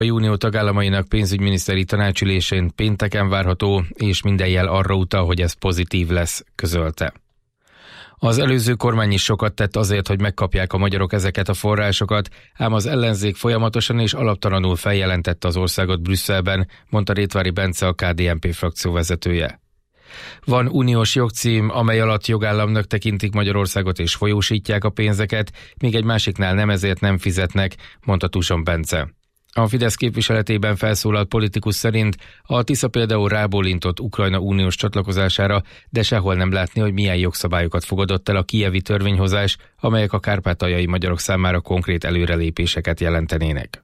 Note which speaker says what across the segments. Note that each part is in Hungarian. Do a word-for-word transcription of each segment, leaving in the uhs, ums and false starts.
Speaker 1: Unió tagállamainak pénzügyminiszteri tanácsülésén pénteken várható, és minden jel arra utal, hogy ez pozitív lesz, közölte. Az előző kormány is sokat tett azért, hogy megkapják a magyarok ezeket a forrásokat, ám az ellenzék folyamatosan és alaptalanul feljelentette az országot Brüsszelben, mondta Rétvári Bence, a ká dé en pé frakció vezetője. Van uniós jogcím, amely alatt jogállamnak tekintik Magyarországot és folyósítják a pénzeket, míg egy másiknál nem, ezért nem fizetnek, mondta Tuson Bence. A Fidesz képviseletében felszólalt politikus szerint a Tisza például rábólintott Ukrajna uniós csatlakozására, de sehol nem látni, hogy milyen jogszabályokat fogadott el a kijevi törvényhozás, amelyek a kárpátaljai magyarok számára konkrét előrelépéseket jelentenének.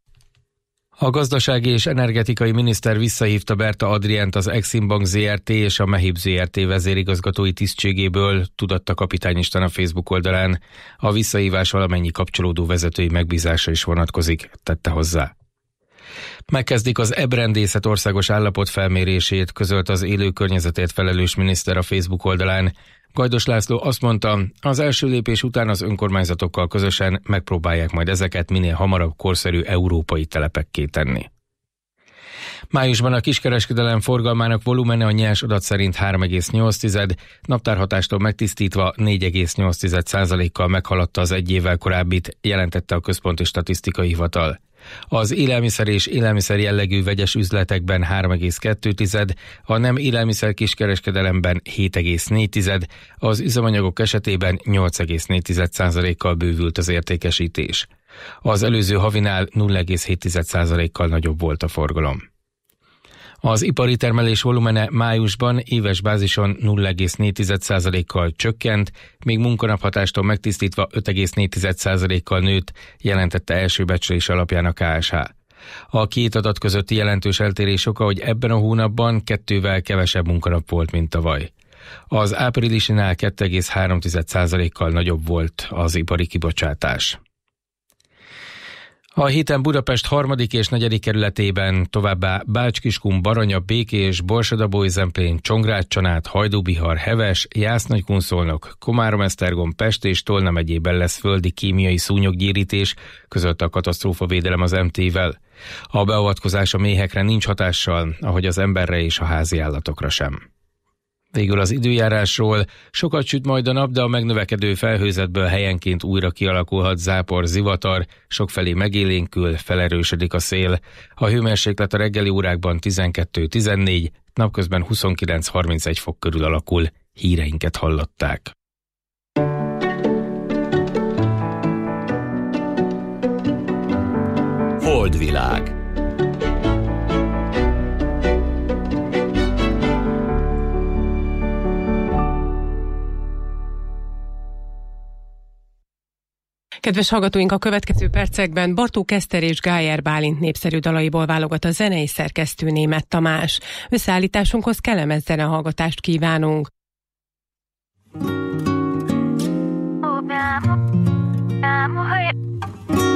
Speaker 1: A gazdasági és energetikai miniszter visszahívta Berta Adriánt az Exim Bank zé er té és a Mehib zé er té vezérigazgatói tisztségéből, tudatta Kapitány István a Facebook oldalán. A visszahívás valamennyi kapcsolódó vezetői megbízása is vonatkozik, tette hozzá. Megkezdik az ebrendészet országos állapot felmérését, közölt az élő környezetért felelős miniszter a Facebook oldalán. Gajdos László azt mondta, az első lépés után az önkormányzatokkal közösen megpróbálják majd ezeket minél hamarabb korszerű európai telepekké tenni. Májusban a kiskereskedelem forgalmának volumene a nyers adat szerint három egész nyolc, naptárhatástól megtisztítva négy egész nyolc százalékkal meghaladta az egy évvel korábbit, jelentette a Központi Statisztikai Hivatal. Az élelmiszer és élelmiszer jellegű vegyes üzletekben három egész kettő, a nem élelmiszer kiskereskedelemben hét egész négy, az üzemanyagok esetében nyolc egész négy százalékkal bővült az értékesítés. Az előző havinál nulla egész hét százalékkal nagyobb volt a forgalom. Az ipari termelés volumene májusban éves bázison nulla egész négy százalékkal csökkent, míg munkanaphatástól megtisztítva öt egész négy százalékkal nőtt, jelentette első becslés alapján a ká es há. A két adat közötti jelentős eltérés oka, hogy ebben a hónapban kettővel kevesebb munkanap volt, mint tavaly. Az áprilisinál két egész három százalékkal nagyobb volt az ipari kibocsátás. A héten Budapest harmadik és negyedik kerületében, továbbá Bács-Kiskun, Baranya, Békés, Borsod-Abaúj-Zemplén, Csongrád-Csanád, Hajdú-Bihar, Heves, Jász-Nagykunszolnok, Komárom-Esztergom, Pest és Tolna megyében lesz földi kémiai szúnyoggyérítés, közölte a katasztrófavédelem az em té-vel. A beavatkozás a méhekre nincs hatással, ahogy az emberre és a házi állatokra sem. Végül az időjárásról. Sokat süt majd a nap, de a megnövekedő felhőzetből helyenként újra kialakulhat zápor, zivatar, sokfelé megélénkül, felerősödik a szél. A hőmérséklet a reggeli órákban tizenkettő tizennégy, napközben huszonkilenc harmincegy fok körül alakul. Híreinket hallották.
Speaker 2: Holdvilág.
Speaker 3: Kedves hallgatóink, a következő percekben Bartók Eszter és Gájer Bálint népszerű dalaiból válogat a zenei szerkesztő Németh Tamás. Összeállításunkhoz kellemes zenehallgatást kívánunk. Oh,